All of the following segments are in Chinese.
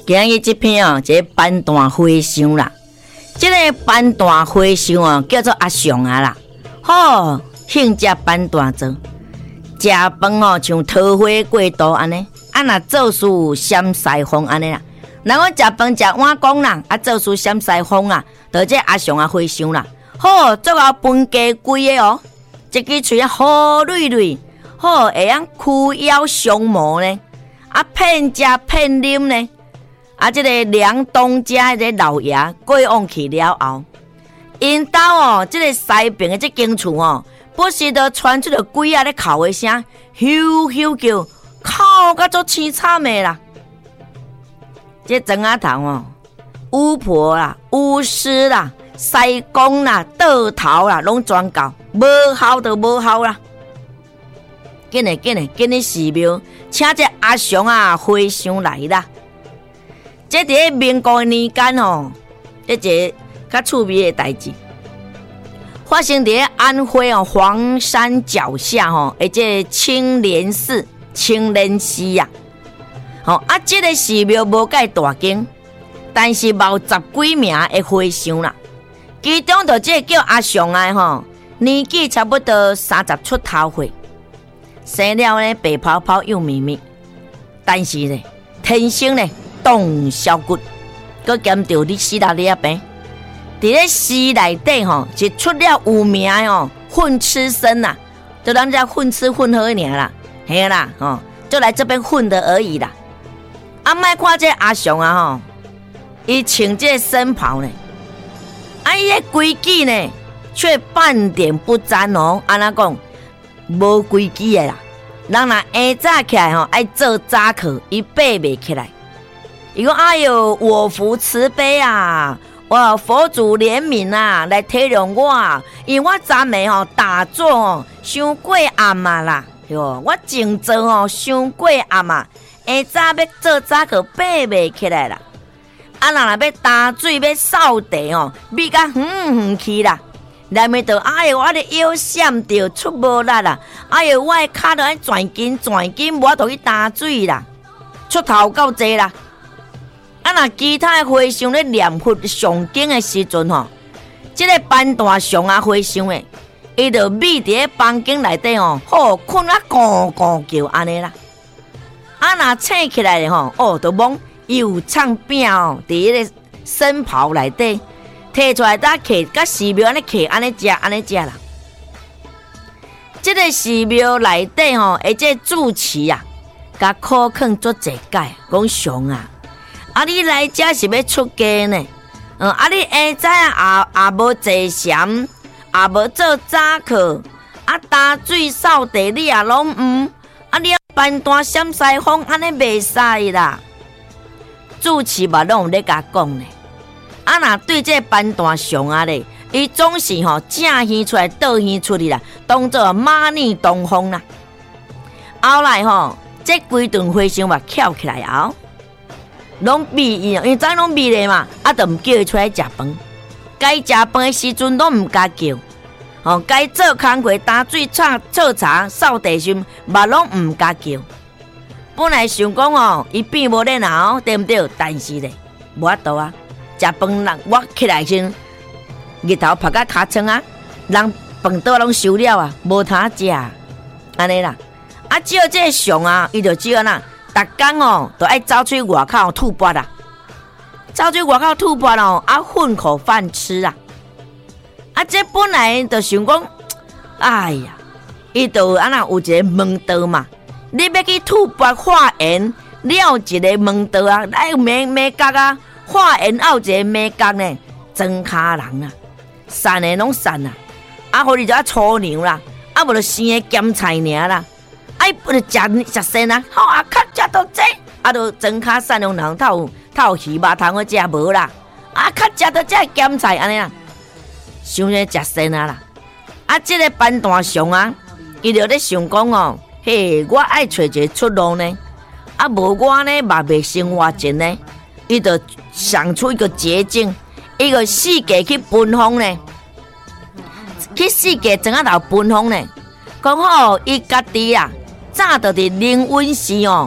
今日这篇哦，一个班段和尚啦。这个班段和尚哦，叫做阿雄啊啦。好，兴食班段做，食饭哦像桃花过度安尼，啊若做事闪西风安尼啦。若我食饭食碗公啦，啊做事闪西风啊，就这阿雄啊和尚啦。好，做到分家规个哦，一支喙啊好锐锐，好会晓驱妖降魔呢，啊骗食骗啉呢。啊，这个梁东家的老爷过往去了后，因兜哦，这个西边的这间厝哦，不时就传出了鬼仔咧哭的声，咻咻叫，哭甲足凄惨的啦。这庄仔头哦，巫婆啦、巫师啦、西公啦、倒头啦，拢全到，无效就无效啦。紧咧寺庙，请这阿雄啊和尚来啦。这伫民国年间哦，这个较趣味的代志，发生伫安徽哦黄山脚下吼，这青莲寺呀。哦啊，这个寺庙无介大间，但是有10几名的和尚啦。其中就这叫阿雄的吼，年纪差不多30出头岁，生了呢白泡泡又绵绵，但是呢天生呢。动小骨，佮兼着你死到你啊边，伫咧寺内底吼，是出了有名哦，混吃僧呐，就人家混吃混喝尔啦，嘿啦吼，就来这边混的而已啦。啊，莫看这阿雄啊吼，伊穿这僧袍呢，啊，伊个规矩呢，却半点不沾哦。安怎讲？无规矩的啦，人若下早起来吼，爱做早课，伊爬袂起来。伊讲：“哎哟，我佛慈悲啊，我佛祖怜悯啊，来体谅我啊，因为我昨暝吼打坐哦，伤过暗啊啦，哟，我静坐哦，伤过暗啊，下早要做早课爬袂起来啦。啊，若要打水要扫地哦，比甲远去啦。内面就哎哟，我的腰闪着出无力啦，哎哟，我的脚都爱转紧，无就去打水啦，出头够济啦。”啊！若其他的和尚咧念佛上经的时阵吼，这个班段上啊和尚诶，伊就眯伫房间内底吼，好困啊，咕咕叫安尼啦。啊！若醒起来吼，哦，就摸油唱饼哦，伫迄个僧袍内底摕出来，搭摕甲寺庙安尼摕安尼食啦。这个寺庙内底吼，这主持啊，甲考劝做一解，讲上啊。啊！你来这是要出家呢？啊！你下早也无坐禅，也无做早课，啊！打水扫地你也拢唔，啊！你班段闪西风安尼袂使啦。主持嘛拢有咧甲讲呢。啊！若对这班段上啊咧，伊总是吼正现出来，倒现出去啦，当做马逆东风啦。后来吼，这规顿和尚嘛翘起来后。拢闭伊，因为早拢闭咧嘛，啊，就毋叫伊出来食饭。该食饭的时阵拢毋敢叫，哦，该做工课、打水、炒茶、扫地时，嘛拢毋敢叫。本来想讲哦，伊变无咧闹，对毋对？但是咧，无法度啊，食饭人我起来先，日头晒甲尻川啊，人饭桌拢收了啊，无通食，安尼啦。啊，只有这个上啊，伊就只有呐。逐工哦，都爱走出外口吐蕃啦，走出外口吐蕃哦，啊混口饭吃啊，啊这本来就想讲，哎呀，伊就安那有一个门道嘛，你要去吐蕃化缘，了一个门道啊，来美角啊，化缘有一个美角呢，真卡人啊，散的拢散啊，啊互你就粗粮啦，啊无就生的咸菜尔啦。哎，不是食鲜啊！好啊，较食到这，啊，就装卡善良人，透鱼肉通好食无啦。啊，较食到这咸菜安尼啦，想咧食鲜啊啦。啊，这个班段上啊，伊就咧想讲哦，嘿，我爱找一个出路呢。啊，无我呢，嘛袂生活钱呢。伊就想出一个捷径，一个世界去分封呢，去世界庄仔头分封呢。讲好，伊家己啊。早就伫灵温寺哦，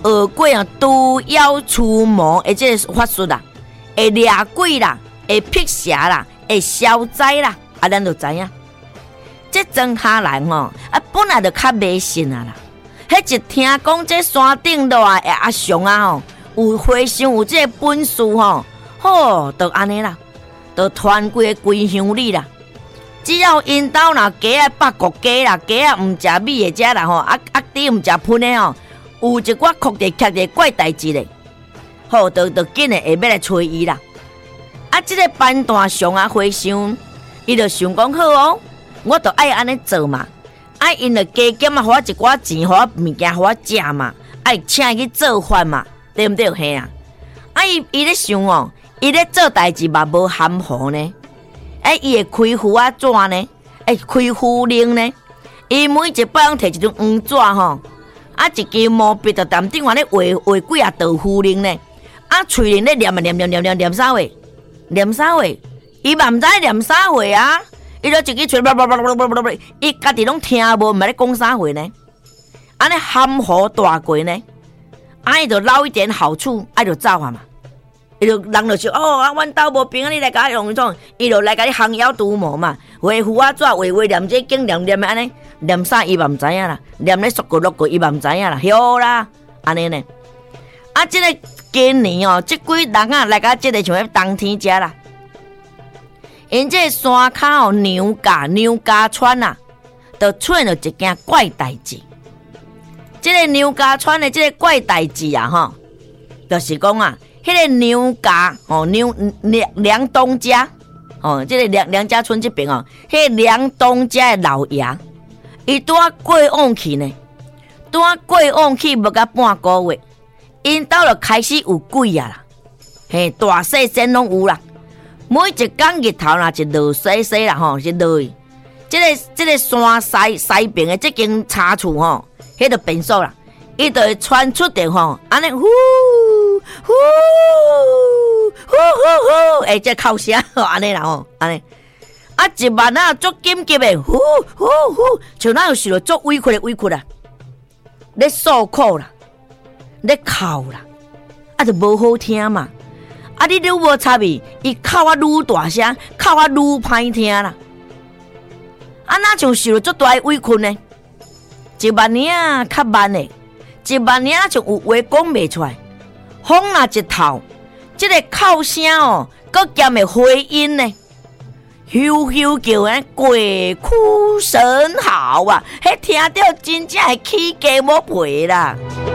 学过毒妖除魔的这个法术啦，会掠鬼啦，会辟邪啦，会消灾啦，咱就知影。这庄下人本来就较迷信啦。迄一听讲这山顶落来的阿雄有非常有这个本事就安尼啦，就传规个归乡里啦。只要因兜若鸡啊八国鸡啦，鸡啊毋食米的只啦猪毋食喷的有一寡确地确地怪代志咧，就紧的下要来找伊啦。这个班大雄回乡，伊就想讲好我就爱安尼做嘛。因就加减互我一寡钱，互我物件，互我食嘛，请伊去做饭嘛，对不对？嘿啊！伊咧想伊咧做代志嘛无含糊呢。伊会开壶啊纸呢？开壶铃呢？伊每一摆摕一张黄纸一支毛笔就踮顶咧画几啊道壶铃呢？嘴里咧念啥话？念啥话？伊嘛毋知念啥话啊！伊就一支喙，伊家己拢听无，毋捌咧讲啥话呢？安尼含糊大过呢？伊就捞一点好处，就走啊嘛。伊就人就想阮兜无平安，你来甲我用种，伊就来甲你降妖除魔嘛。画符纸，画念这经念的安尼，念啥伊嘛毋知影啦，念咧缩过落过伊嘛毋知影啦，晓啦，安尼呢？这个今年这几人来甲这个像迄冬天食啦。因这山骹牛家川就出现了一件怪代志。这个牛家川的这个怪代志就是讲迄个牛家梁东家这个梁家村这边迄个梁东家的老爷，伊拄过往去呢，无甲半个月，因兜就开始有鬼啦，大细声拢有啦。每一天日头一落西西啦是落去，这个山西边的这间茶厝迄就变数啦，伊就会传出的安尼呼呼呼呼呼，这哭声安尼啦安尼，一晚足紧急的呼呼呼，像那有受到足委屈啦，咧诉苦啦，咧哭啦，就无好听嘛。你愈无插伊哭愈大声，哭愈歹听啦。哪像受了足大委屈呢？一万年较慢的，一万年像有话讲袂出来。风一透，这个哭声搁兼的回音呢，咻咻叫鬼哭神嚎啊！迄听到真正会起鸡毛皮啦。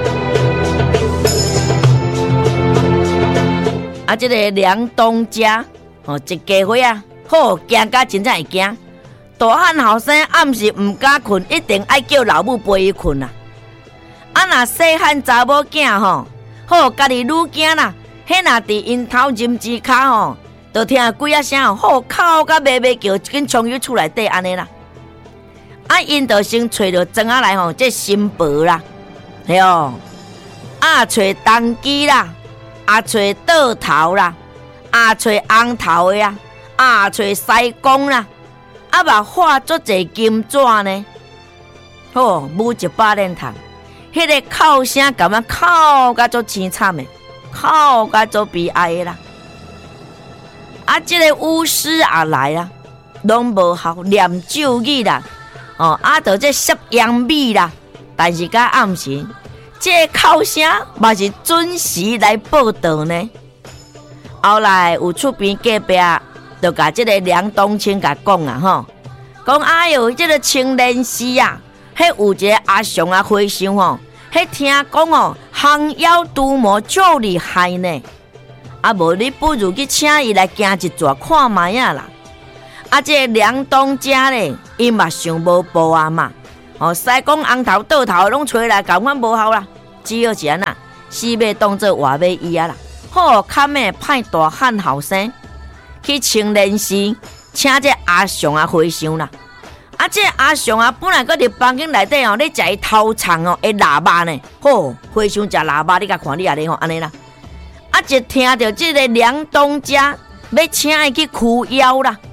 这个梁东家一家伙惊甲真正会惊。大汉后生暗时毋敢困，一定爱叫老母陪伊困啦。若细汉查某囝家己愈惊啦。迄若伫因头任之骹就听几啊声哭甲咩叫，紧冲入厝内底安尼啦。因就先找着庄仔来这新婆啦，嘿找当机啦。找倒头啦，找红头的找西公啦，嘛画足侪金纸呢。母一百年头，迄个哭声咁样哭甲足凄惨的，哭甲足悲哀的啦。这个巫师也来啦，拢无效，念咒语啦，就这摄阳米啦，但是甲暗时。这哭声嘛是准时来报道呢。后来有厝边隔壁，就甲这个梁冬青甲讲讲哎哟，这个青莲寺迄有一个阿雄回乡迄听讲降妖除魔足厉害呢。无你不如去请伊来行一转看卖啦。这个梁东家咧，伊嘛想无步嘛。西讲红头倒头拢吹来，共款无效啦。只好是安那，死马当作活马医啦。堪的派大汉后生去青莲寺，请这阿雄回乡啦。这阿雄本来搁伫房间内底咧食伊头长的腊肉呢。回乡食腊肉，你甲看你咧安尼啦。一听到这个梁东家要请伊去驱妖啦，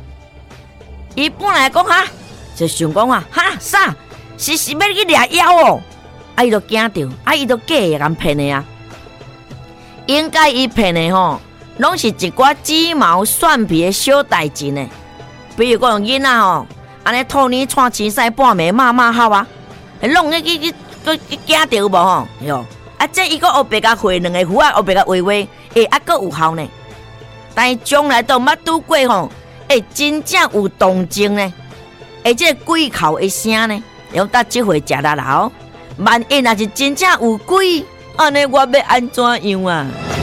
伊本来讲就想讲啥？是要去掠妖伊就惊着，伊就假会人骗的啊。应该伊骗的吼，拢是一寡鸡毛蒜皮的小代志呢。比如讲囡仔吼，安尼兔年串青菜半暝骂好啊，弄去惊着无吼，哟。这伊个后白甲回两个符啊，后白甲画，还佫有效呢。但是将来都捌拄过吼，真正有动静呢。这个鬼哭的声呢，用到即回食力啦哦。万一若是真正有鬼，安尼我要安怎样啊？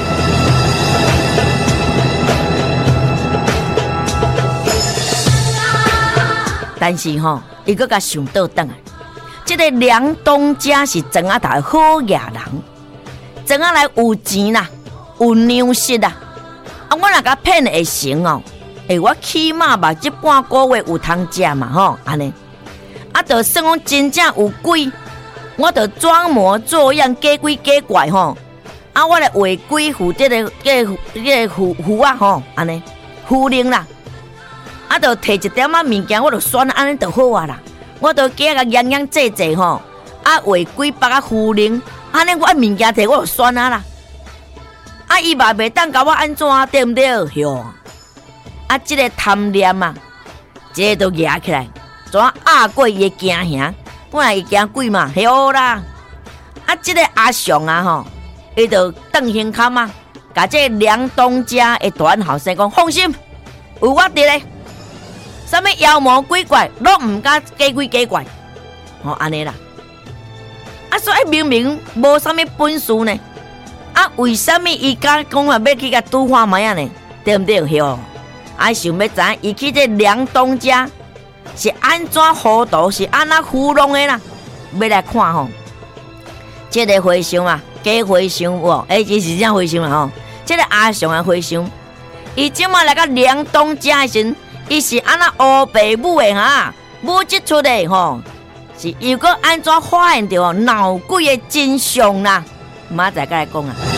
但是吼，伊佫甲想倒转来，这个梁东家是庄仔头的好野人，庄仔来有钱啦，有粮食啦，我若甲骗会成哦。我起码嘛，这半个月有通食嘛吼，安尼，就算讲真正有鬼，我就装模作样假鬼假怪吼，我来画鬼符这个符啊吼，安尼符灵啦，就摕一点仔物件，我就选安尼就好啊啦，我就加个洋洋济济吼，画鬼把啊符灵，安尼我物件摕我就选啊啦，伊嘛袂当甲我安怎对毋对？哟。这个贪念啊，这个都压起来，怎压过伊的惊吓？本来伊惊鬼嘛，嘿好啦。这个阿雄啊吼，伊就转胸坎啊，甲这个梁东家的大后生讲，放心，有我伫咧，什么妖魔鬼怪，拢唔敢假鬼假怪，安尼啦。所以明明无啥物本事呢，为什么伊敢讲话要去甲拄看卖啊呢？对毋对？哟。想要知伊去这梁东家是安怎糊涂，是安怎糊弄的啦？要来看吼，这个和尚啊，假和尚哦，这是真和尚啦吼。这个阿雄的和尚，伊即马来到梁东家的时，伊是安怎乌白母的哈，母即出的吼，是又搁安怎发现到闹鬼的真相啦？明仔载再来讲啊。